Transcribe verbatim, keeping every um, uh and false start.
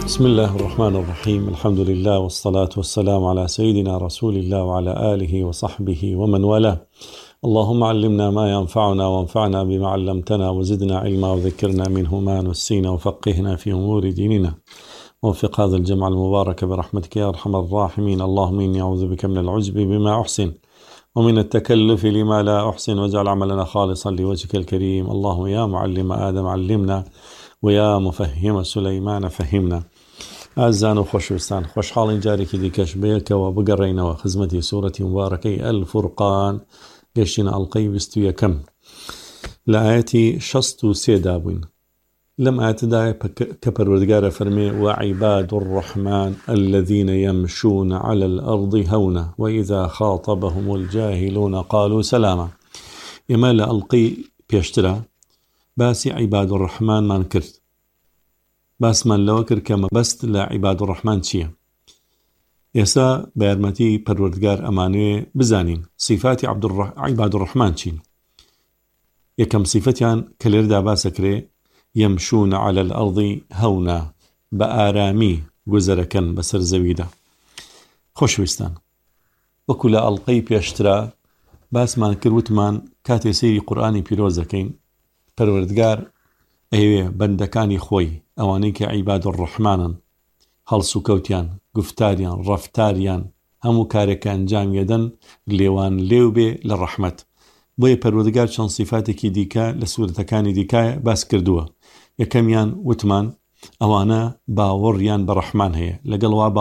بسم الله الرحمن الرحيم الحمد لله والصلاة والسلام على سيدنا رسول الله وعلى آله وصحبه ومن والاه. اللهم علمنا ما ينفعنا وانفعنا بما علمتنا وزدنا علما وذكرنا منه ما نسينا وفقهنا في أمور ديننا ووفق هذا الجمع المبارك برحمتك يا أرحم الراحمين. اللهم إني أعوذ بك من العجب بما أحسن ومن التكلف لما لا أحسن واجعل عملنا خالصا لوجهك الكريم. اللهم يا معلم آدم علمنا ويا مفهم سليمان فهمنا. أعزائنا وخوشوستان خوشحالين جارێکی دیکەش بەیەکەوە بگەڕێینەوە خزمەتی سوورەتی مبارەکەی الفورقان گەشتینە ئەڵقەی بیست و یەکەم لە ئایەتی شەست و سێ دابووین. لەم ئایەتدایە کە پەروەردگارە فەرمێ وعباد الرحمن الذين يمشون على الأرض هونا وإذا خاطبهم الجاهلون قالوا سلاما. ئێمە لە ئەڵقەی پێشترە باسی عیباد الرحمانمان کرد. باسمان لەوە کرد کە مەبەست لە عیباد الرحمن چییە. ئێستا بە یارمەتی پەروەردگار ئەمانوێ بزانین صفاتی عیباد الرحمن چین. یەکەم صفەتیان کە لێرەدا باسەکرێ يمشون على الأرض هونا بە ئارامی گوزەرەکەن بەسەر زەویدا. خۆشویستان وەکو لە ئەڵقەی پێشترا باسمان کرد وتمان کاتێ سەیری قورئانی پیرۆز دەکەین پەروەردگار ئەوێ بەندەکانی خۆی ئەوانەی کە عیباد الرحمانن هەڵس و کەوتیان گفتاریان ڕەفتاریان هەموو کارێکە ئەنجام یەدەن لێوان لێو بێ لە ڕەحمەت. بۆیە پەروەردگار چەند صفاتێکی دیکە لە سوورەتەکانی دیکایە باس کردووە. یەکەمیان وتمان ئەوانە باوەڕیان بە ڕەحمان هەیە لەگەڵ وا